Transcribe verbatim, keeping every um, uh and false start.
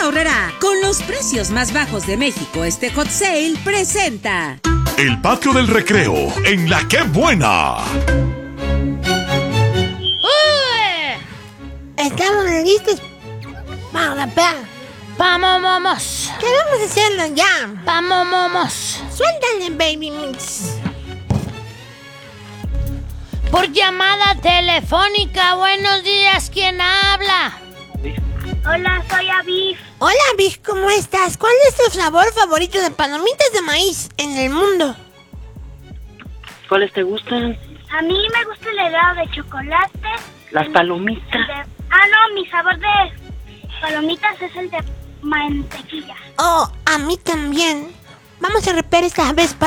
Aurrerá, con los precios más bajos de México, este Hot Sale presenta El Patio del Recreo en La Qué Buena. Estamos listos para la pea. Vamos, vamos. Queremos hacerlo ya. Vamos, vamos. Suéltale, baby mix. Por llamada telefónica, buenos días, ¿quién habla? Hola, soy Aviv. Hola, Aviv, ¿cómo estás? ¿Cuál es tu sabor favorito de palomitas de maíz en el mundo? ¿Cuáles te gustan? A mí me gusta el helado de chocolate. Las palomitas. De... Ah, no, mi sabor de palomitas es el de mantequilla. Oh, a mí también. Vamos a repetir esta vez para